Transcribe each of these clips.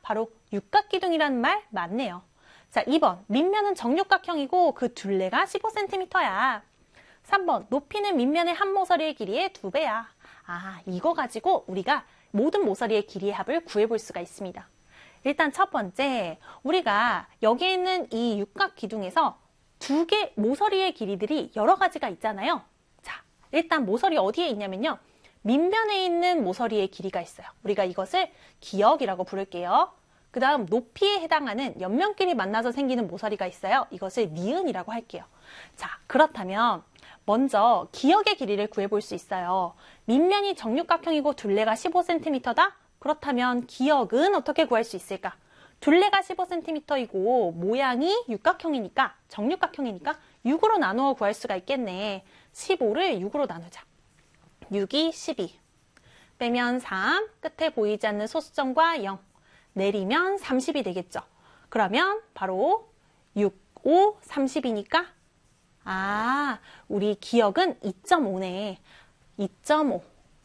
바로 육각기둥이라는 말 맞네요. 자, 2번. 밑면은 정육각형이고 그 둘레가 15cm야. 3번. 높이는 밑면의 한 모서리의 길이의 2배야. 아, 이거 가지고 우리가 모든 모서리의 길이의 합을 구해볼 수가 있습니다. 일단 첫 번째, 우리가 여기에 있는 이 육각기둥에서 두 개 모서리의 길이들이 여러 가지가 있잖아요. 자, 일단 모서리 어디에 있냐면요. 밑면에 있는 모서리의 길이가 있어요. 우리가 이것을 기역이라고 부를게요. 그 다음 높이에 해당하는 옆면끼리 만나서 생기는 모서리가 있어요. 이것을 니은이라고 할게요. 자, 그렇다면 먼저 기역의 길이를 구해볼 수 있어요. 밑면이 정육각형이고 둘레가 15cm다? 그렇다면 기역은 어떻게 구할 수 있을까? 둘레가 15cm이고 모양이 육각형이니까 정육각형이니까 6으로 나누어 구할 수가 있겠네. 15를 6으로 나누자. 6이 12. 빼면 3, 끝에 보이지 않는 소수점과 0. 내리면 30이 되겠죠. 그러면 바로 6, 5, 30이니까 우리 기역은 2.5네. 2.5.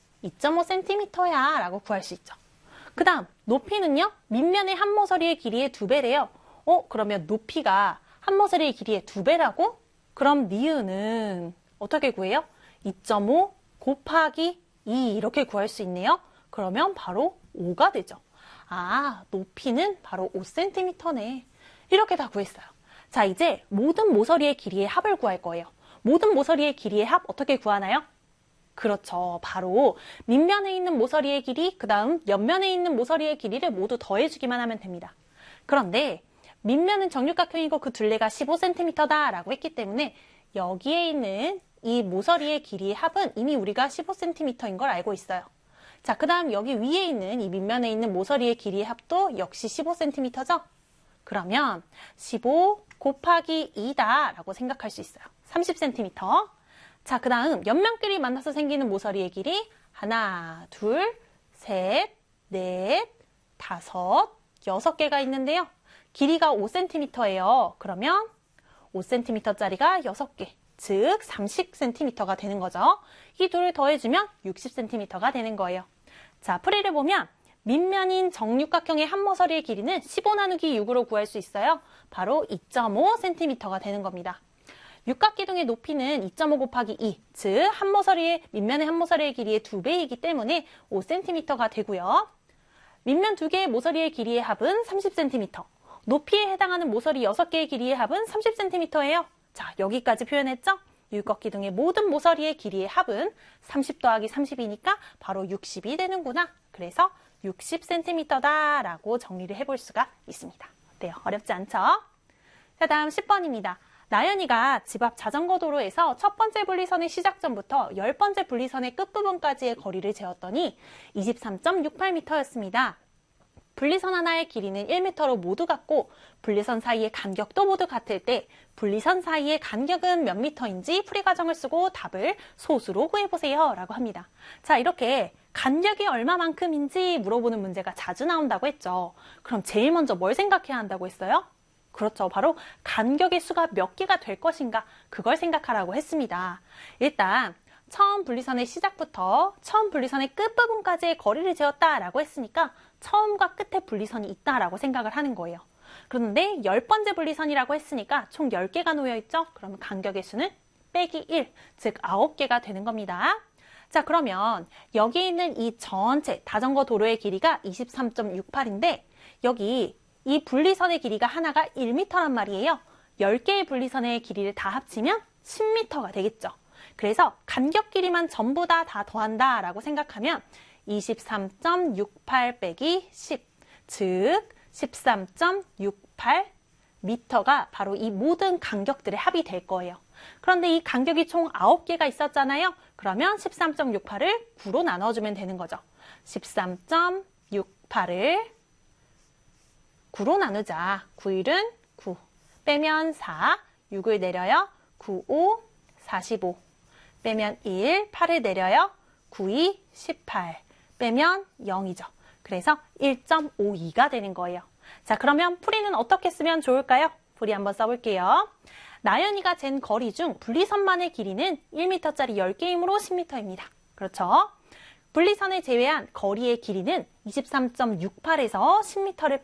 2.5cm야 라고 구할 수 있죠. 그 다음 높이는요. 밑면의 한 모서리의 길이의 2배래요. 그러면 높이가 한 모서리의 길이의 2배라고? 그럼 니은은 어떻게 구해요? 2.5 곱하기 2 이렇게 구할 수 있네요. 그러면 바로 5가 되죠. 높이는 바로 5cm네. 이렇게 다 구했어요. 자, 이제 모든 모서리의 길이의 합을 구할 거예요. 모든 모서리의 길이의 합 어떻게 구하나요? 그렇죠. 바로 밑면에 있는 모서리의 길이, 그 다음 옆면에 있는 모서리의 길이를 모두 더해주기만 하면 됩니다. 그런데 밑면은 정육각형이고 그 둘레가 15cm다 라고 했기 때문에 여기에 있는 이 모서리의 길이의 합은 이미 우리가 15cm인 걸 알고 있어요. 자, 그 다음 여기 위에 있는 이 밑면에 있는 모서리의 길이의 합도 역시 15cm죠? 그러면 15 곱하기 2다 라고 생각할 수 있어요. 30cm. 자, 그 다음 옆면끼리 만나서 생기는 모서리의 길이 하나, 둘, 셋, 넷, 다섯, 6개가 있는데요. 길이가 5cm예요. 그러면 5cm짜리가 6개, 즉 30cm가 되는 거죠. 이 둘을 더해주면 60cm가 되는 거예요. 자, 풀이를 보면 밑면인 정육각형의 한 모서리의 길이는 15 나누기 6으로 구할 수 있어요. 바로 2.5cm가 되는 겁니다. 육각기둥의 높이는 2.5 곱하기 2, 즉 밑면의 한 모서리의 길이의 2배이기 때문에 5cm가 되고요. 밑면 2개의 모서리의 길이의 합은 30cm, 높이에 해당하는 모서리 6개의 길이의 합은 30cm예요. 자, 여기까지 표현했죠? 육각기둥의 모든 모서리의 길이의 합은 30 더하기 30이니까 바로 60이 되는구나. 그래서 60cm다 라고 정리를 해볼 수가 있습니다. 어때요? 어렵지 않죠? 자, 다음 10번입니다. 나연이가 집 앞 자전거 도로에서 첫 번째 분리선의 시작점부터 10번째 분리선의 끝부분까지의 거리를 재었더니 23.68m였습니다. 분리선 하나의 길이는 1m로 모두 같고 분리선 사이의 간격도 모두 같을 때 분리선 사이의 간격은 몇 미터인지 풀이 과정을 쓰고 답을 소수로 구해보세요 라고 합니다. 자, 이렇게 간격이 얼마만큼인지 물어보는 문제가 자주 나온다고 했죠. 그럼 제일 먼저 뭘 생각해야 한다고 했어요? 그렇죠. 바로 간격의 수가 몇 개가 될 것인가 그걸 생각하라고 했습니다. 일단 처음 분리선의 시작부터 처음 분리선의 끝부분까지의 거리를 재었다라고 했으니까 처음과 끝에 분리선이 있다라고 생각을 하는 거예요. 그런데 10번째 분리선이라고 했으니까 총 10개가 놓여있죠? 그러면 간격의 수는 빼기 1, 즉 9개가 되는 겁니다. 자, 그러면 여기 있는 이 전체 자전거 도로의 길이가 23.68인데 여기 이 분리선의 길이가 하나가 1m란 말이에요. 10개의 분리선의 길이를 다 합치면 10m가 되겠죠. 그래서 간격 길이만 전부 다 더한다 라고 생각하면 23.68 빼기 10, 즉 13.68m가 바로 이 모든 간격들의 합이 될 거예요. 그런데 이 간격이 총 9개가 있었잖아요. 그러면 13.68을 9로 나눠주면 되는 거죠. 13.68을 9로 나누자. 9일은 9. 빼면 4. 6을 내려요. 9, 5, 45. 빼면 1. 8을 내려요. 9, 2, 18. 빼면 0이죠. 그래서 1.52가 되는 거예요. 자, 그러면 풀이는 어떻게 쓰면 좋을까요? 풀이 한번 써볼게요. 나연이가 잰 거리 중 분리선만의 길이는 1m짜리 10개이므로 10m입니다. 그렇죠? 분리선을 제외한 거리의 길이는 23.68에서 10m를